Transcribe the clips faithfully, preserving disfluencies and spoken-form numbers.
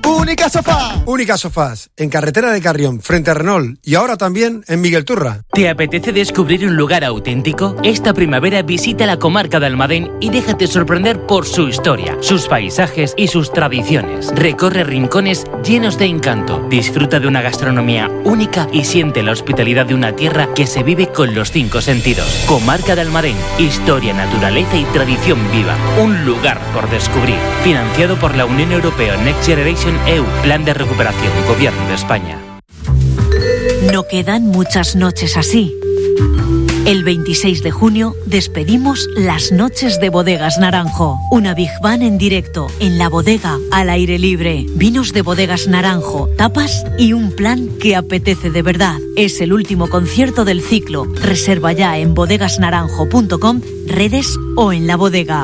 Única Sofá. Única Sofás, en carretera de Carrión, frente a Renault y ahora también en Miguel Turra. ¿Te apetece descubrir un lugar auténtico? Esta primavera visita la comarca de Almadén y déjate sorprender por su historia, sus paisajes y sus tradiciones. Recorre rincones llenos de encanto, disfruta de una gastronomía única y siente la hospitalidad de una tierra que se vive con los cinco sentidos. Comarca de Almadén, historia, naturaleza y tradición viva. Un lugar por descubrir. Financiado por la Unión Europea Next Generation E U, Plan de Recuperación, Gobierno de España. No quedan muchas noches así. El veintiséis de junio despedimos las noches de Bodegas Naranjo. Una Big Band en directo, en la bodega, al aire libre. Vinos de Bodegas Naranjo, tapas y un plan que apetece de verdad. Es el último concierto del ciclo. Reserva ya en bodegas naranjo punto com, redes o en la bodega.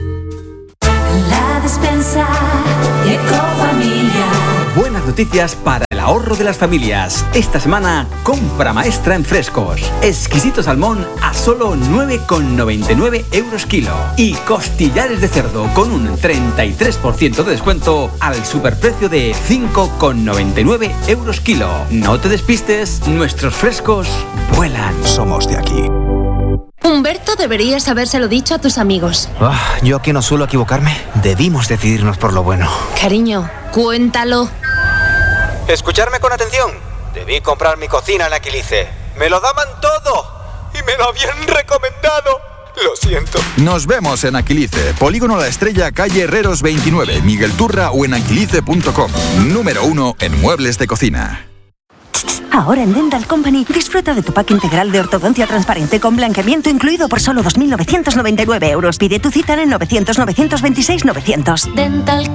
La Despensa y Ecofamilia. Buenas noticias para el ahorro de las familias. Esta semana, compra maestra en frescos. Exquisito salmón a solo nueve con noventa y nueve euros kilo. Y costillares de cerdo con un treinta y tres por ciento de descuento al superprecio de cinco con noventa y nueve euros kilo. No te despistes, nuestros frescos vuelan. Somos de aquí. Humberto, deberías habérselo dicho a tus amigos. Oh, yo que no suelo equivocarme, debimos decidirnos por lo bueno. Cariño, cuéntalo. Escucharme con atención. Debí comprar mi cocina en Aquilice. Me lo daban todo y me lo habían recomendado. Lo siento. Nos vemos en Aquilice, Polígono La Estrella, calle Herreros veintinueve, Miguel Turra o en aquilice punto com. Número uno en muebles de cocina. Ahora en Dental Company disfruta de tu pack integral de ortodoncia transparente con blanqueamiento incluido por solo dos mil novecientos noventa y nueve euros. Pide tu cita en el novecientos, novecientos veintiséis, novecientos. Dental